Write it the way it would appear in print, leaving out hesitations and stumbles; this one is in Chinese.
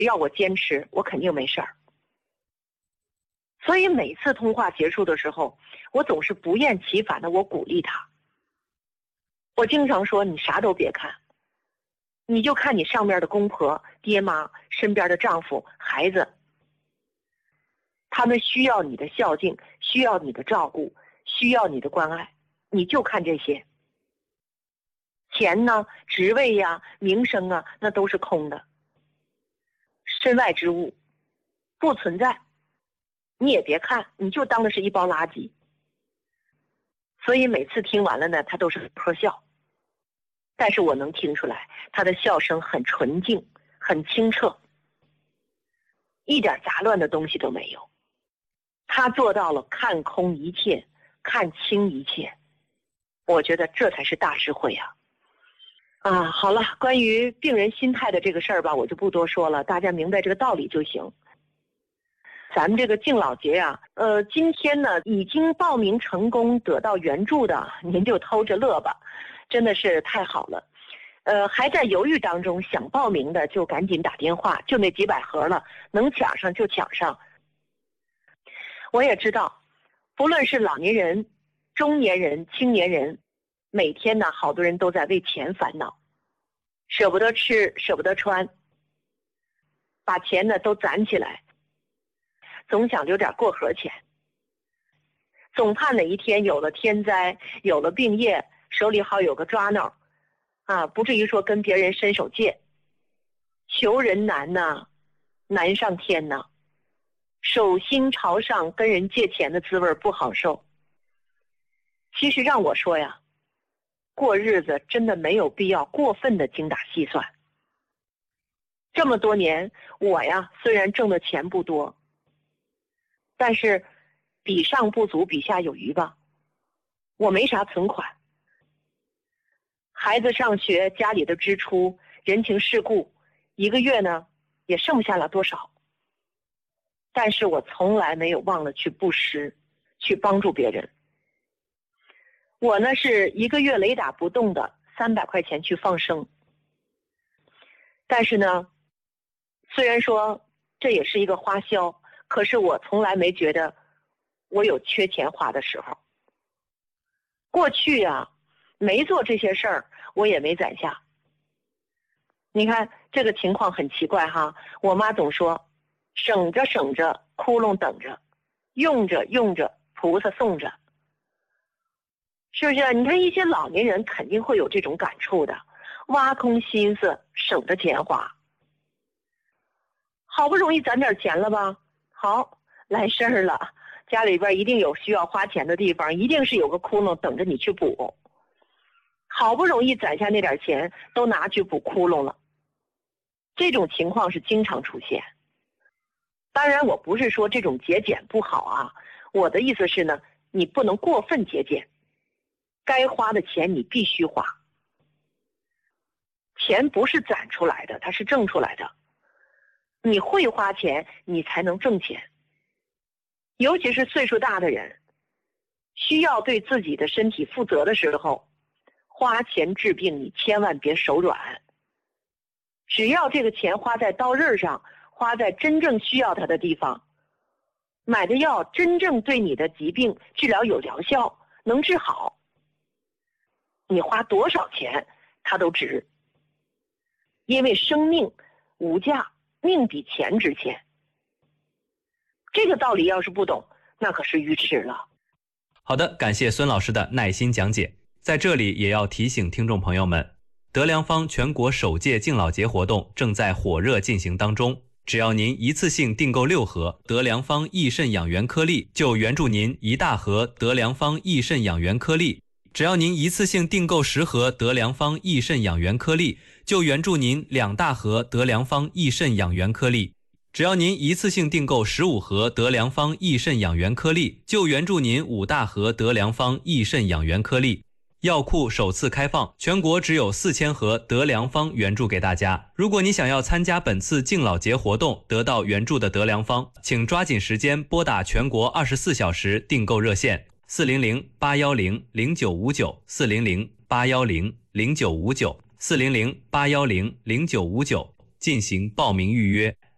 要我坚持，我肯定没事儿。所以每次通话结束的时候，我总是不厌其烦的我鼓励他。我经常说，你啥都别看，你就看你上面的公婆、爹妈、身边的丈夫、孩子，他们需要你的孝敬，需要你的照顾，需要你的关爱，你就看这些。钱呢，职位呀，名声啊，那都是空的，身外之物不存在，你也别看，你就当的是一包垃圾。所以每次听完了呢，他都是呵笑，但是我能听出来他的笑声很纯净，很清澈，一点杂乱的东西都没有。他做到了看空一切，看清一切，我觉得这才是大智慧啊！好了，关于病人心态的这个事儿吧，我就不多说了，大家明白这个道理就行。咱们这个敬老节啊，今天呢已经报名成功得到援助的，您就偷着乐吧，真的是太好了。还在犹豫当中想报名的就赶紧打电话，就那几百盒了，能抢上就抢上。我也知道，不论是老年人、中年人、青年人，每天呢好多人都在为钱烦恼，舍不得吃，舍不得穿，把钱呢都攒起来，总想留点过河钱，总怕哪一天有了天灾，有了病业，手里好有个抓挠不至于说跟别人伸手借。求人难呐，难上天呐，手心朝上跟人借钱的滋味不好受。其实让我说呀，过日子真的没有必要过分的精打细算。这么多年，我呀虽然挣的钱不多，但是比上不足，比下有余吧。我没啥存款，孩子上学，家里的支出，人情世故，一个月呢也剩不下了多少。但是我从来没有忘了去布施，去帮助别人。我呢是一个月雷打不动的300块钱去放生。但是呢，虽然说这也是一个花销，可是我从来没觉得我有缺钱花的时候。过去没做这些事儿，我也没攒下。你看这个情况很奇怪哈，我妈总说省着省着，窟窿等着，用着用着，菩萨送着。是不是？你看一些老年人肯定会有这种感触的，挖空心思省着钱花。好不容易攒点钱了吧，好，来事儿了，家里边一定有需要花钱的地方，一定是有个窟窿等着你去补。好不容易攒下那点钱，都拿去补窟窿了。这种情况是经常出现。当然我不是说这种节俭不好啊，我的意思是呢，你不能过分节俭，该花的钱你必须花。钱不是攒出来的，它是挣出来的。你会花钱，你才能挣钱。尤其是岁数大的人，需要对自己的身体负责的时候，花钱治病你千万别手软。只要这个钱花在刀刃上，花在真正需要它的地方，买的药真正对你的疾病治疗有疗效，能治好，你花多少钱它都值。因为生命无价，命比钱值钱。这个道理要是不懂，那可是愚痴了。 好的，感谢孙老师的耐心讲解。在这里也要提醒听众朋友们，德良坊全国首届敬老节活动正在火热进行当中。只要您一次性订购6盒德良坊益肾养元颗粒，就援助您1大盒德良坊益肾养元颗粒；只要您一次性订购10盒德良坊益肾养元颗粒，就援助您2大盒德良坊益肾养元颗粒；只要您一次性订购15盒德良坊益肾养元颗粒，就援助您5大盒德良坊益肾养元颗粒。药库首次开放，全国只有4000盒德良坊援助给大家。如果你想要参加本次敬老节活动，得到援助的德良坊，请抓紧时间拨打全国24小时订购热线400-810-0959，400-810-0959，400-810-0959进行报名预约。